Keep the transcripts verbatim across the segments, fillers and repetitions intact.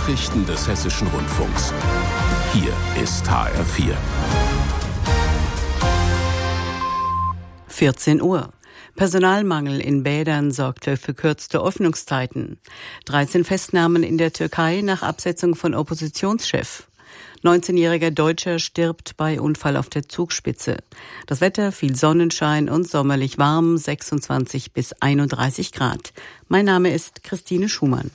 Nachrichten des Hessischen Rundfunks. Hier ist H R vier. vierzehn Uhr. Personalmangel in Bädern sorgt für verkürzte Öffnungszeiten. dreizehn Festnahmen in der Türkei nach Absetzung von Oppositionschef. neunzehnjähriger Deutscher stirbt bei Unfall auf der Zugspitze. Das Wetter, viel Sonnenschein und sommerlich warm, sechsundzwanzig bis einunddreißig Grad. Mein Name ist Christine Schumann.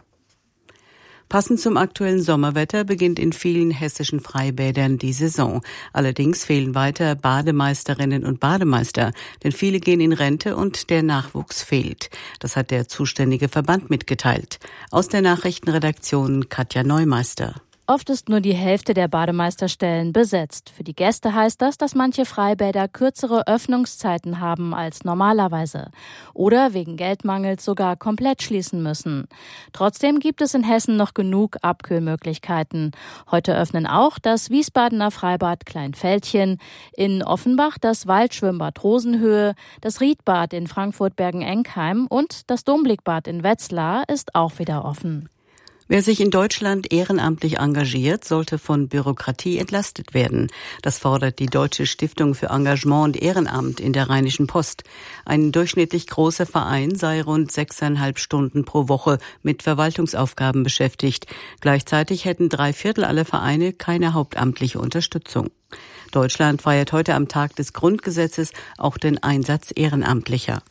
Passend zum aktuellen Sommerwetter beginnt in vielen hessischen Freibädern die Saison. Allerdings fehlen weiter Bademeisterinnen und Bademeister, denn viele gehen in Rente und der Nachwuchs fehlt. Das hat der zuständige Verband mitgeteilt. Aus der Nachrichtenredaktion Katja Neumeister. Oft ist nur die Hälfte der Bademeisterstellen besetzt. Für die Gäste heißt das, dass manche Freibäder kürzere Öffnungszeiten haben als normalerweise oder wegen Geldmangels sogar komplett schließen müssen. Trotzdem gibt es in Hessen noch genug Abkühlmöglichkeiten. Heute öffnen auch das Wiesbadener Freibad Kleinfeldchen, in Offenbach das Waldschwimmbad Rosenhöhe, das Riedbad in Frankfurt-Bergen-Enkheim und das Domblickbad in Wetzlar ist auch wieder offen. Wer sich in Deutschland ehrenamtlich engagiert, sollte von Bürokratie entlastet werden. Das fordert die Deutsche Stiftung für Engagement und Ehrenamt in der Rheinischen Post. Ein durchschnittlich großer Verein sei rund sechseinhalb Stunden pro Woche mit Verwaltungsaufgaben beschäftigt. Gleichzeitig hätten drei Viertel aller Vereine keine hauptamtliche Unterstützung. Deutschland feiert heute am Tag des Grundgesetzes auch den Einsatz Ehrenamtlicher.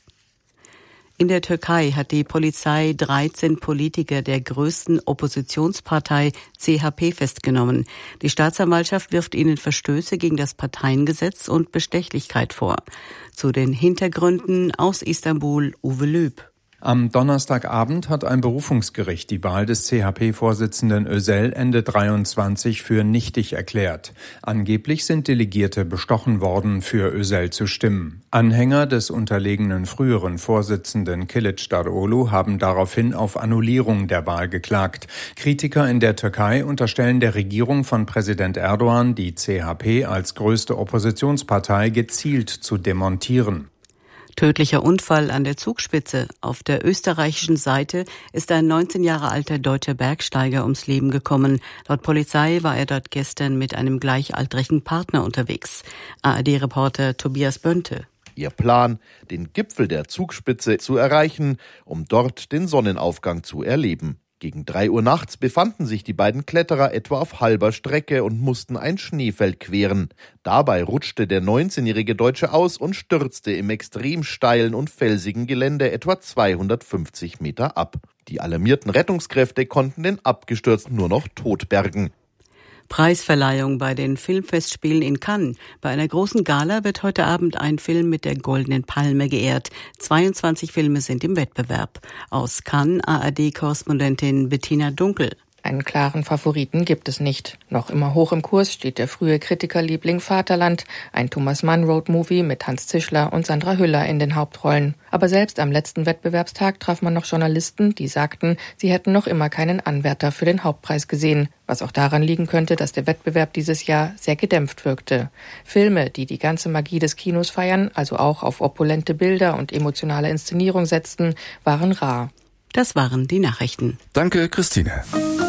In der Türkei hat die Polizei dreizehn Politiker der größten Oppositionspartei C H P festgenommen. Die Staatsanwaltschaft wirft ihnen Verstöße gegen das Parteiengesetz und Bestechlichkeit vor. Zu den Hintergründen aus Istanbul Uwe Lüb. Am Donnerstagabend hat ein Berufungsgericht die Wahl des C H P-Vorsitzenden Özel Ende dreiundzwanzig für nichtig erklärt. Angeblich sind Delegierte bestochen worden, für Özel zu stimmen. Anhänger des unterlegenen früheren Vorsitzenden Kılıçdaroğlu haben daraufhin auf Annullierung der Wahl geklagt. Kritiker in der Türkei unterstellen der Regierung von Präsident Erdogan, die C H P als größte Oppositionspartei gezielt zu demontieren. Tödlicher Unfall an der Zugspitze. Auf der österreichischen Seite ist ein neunzehn Jahre alter deutscher Bergsteiger ums Leben gekommen. Laut Polizei war er dort gestern mit einem gleichaltrigen Partner unterwegs. A R D-Reporter Tobias Bönte. Ihr Plan, den Gipfel der Zugspitze zu erreichen, um dort den Sonnenaufgang zu erleben. Gegen drei Uhr nachts befanden sich die beiden Kletterer etwa auf halber Strecke und mussten ein Schneefeld queren. Dabei rutschte der neunzehnjährige Deutsche aus und stürzte im extrem steilen und felsigen Gelände etwa zweihundertfünfzig Meter ab. Die alarmierten Rettungskräfte konnten den Abgestürzten nur noch tot bergen. Preisverleihung bei den Filmfestspielen in Cannes. Bei einer großen Gala wird heute Abend ein Film mit der Goldenen Palme geehrt. zweiundzwanzig Filme sind im Wettbewerb. Aus Cannes A R D-Korrespondentin Bettina Dunkel. Einen klaren Favoriten gibt es nicht. Noch immer hoch im Kurs steht der frühe Kritikerliebling Vaterland, ein Thomas Mann-Road-Movie mit Hans Zischler und Sandra Hüller in den Hauptrollen. Aber selbst am letzten Wettbewerbstag traf man noch Journalisten, die sagten, sie hätten noch immer keinen Anwärter für den Hauptpreis gesehen. Was auch daran liegen könnte, dass der Wettbewerb dieses Jahr sehr gedämpft wirkte. Filme, die die ganze Magie des Kinos feiern, also auch auf opulente Bilder und emotionale Inszenierung setzten, waren rar. Das waren die Nachrichten. Danke, Christine.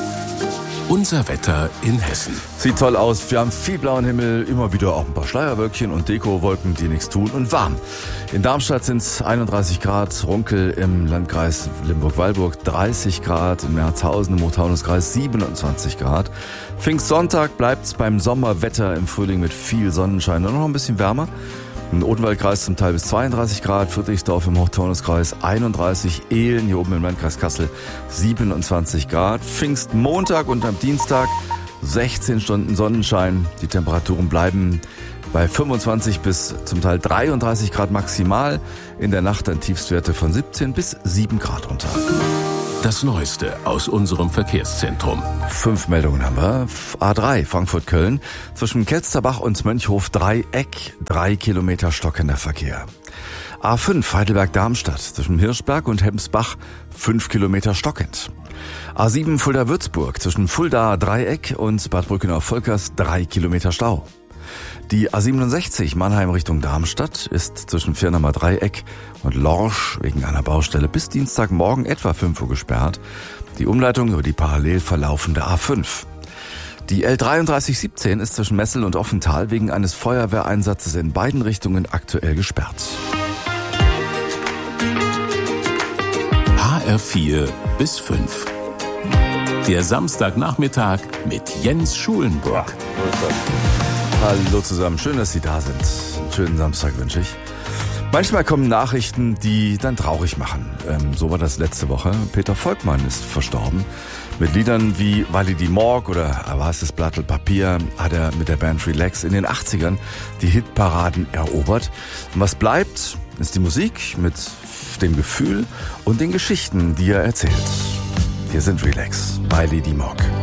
Unser Wetter in Hessen. Sieht toll aus. Wir haben viel blauen Himmel, immer wieder auch ein paar Schleierwölkchen und Dekowolken, die nichts tun, und warm. In Darmstadt sind es einunddreißig Grad, Runkel im Landkreis Limburg-Weilburg dreißig Grad, in Merzhausen im Hochtaunuskreis siebenundzwanzig Grad. Pfingstsonntag bleibt es beim Sommerwetter im Frühling mit viel Sonnenschein und noch ein bisschen wärmer. Im Odenwaldkreis zum Teil bis zweiunddreißig Grad, Friedrichsdorf im Hochtaunuskreis einunddreißig, Ehlen hier oben im Landkreis Kassel siebenundzwanzig Grad. Pfingstmontag und am Dienstag sechzehn Stunden Sonnenschein. Die Temperaturen bleiben bei fünfundzwanzig bis zum Teil dreiunddreißig Grad maximal. In der Nacht dann Tiefstwerte von siebzehn bis sieben Grad runter. Das Neueste aus unserem Verkehrszentrum. Fünf Meldungen haben wir. A drei Frankfurt-Köln. Zwischen Ketzterbach und Mönchhof-Dreieck. Drei Kilometer stockender Verkehr. A fünf Heidelberg-Darmstadt. Zwischen Hirschberg und Hemsbach. Fünf Kilometer stockend. A sieben Fulda-Würzburg. Zwischen Fulda-Dreieck und Bad Brückenau-Volkers. Drei Kilometer Stau. Die A siebenundsechzig Mannheim Richtung Darmstadt ist zwischen Firnamer Dreieck und Lorsch wegen einer Baustelle bis Dienstagmorgen etwa fünf Uhr gesperrt. Die Umleitung über die parallel verlaufende A fünf. Die L dreiunddreißig siebzehn ist zwischen Messel und Offental wegen eines Feuerwehreinsatzes in beiden Richtungen aktuell gesperrt. H R vier bis fünf. Der Samstagnachmittag mit Jens Schulenburg. Hallo zusammen, schön, dass Sie da sind. Einen schönen Samstag wünsche ich. Manchmal kommen Nachrichten, die dann traurig machen. Ähm, so war das letzte Woche. Peter Volkmann ist verstorben. Mit Liedern wie Walli die Morg oder Was ist Blattel Papier hat er mit der Band Relax in den achtzigern die Hitparaden erobert. Und was bleibt, ist die Musik mit dem Gefühl und den Geschichten, die er erzählt. Hier sind Relax bei Lady Morg.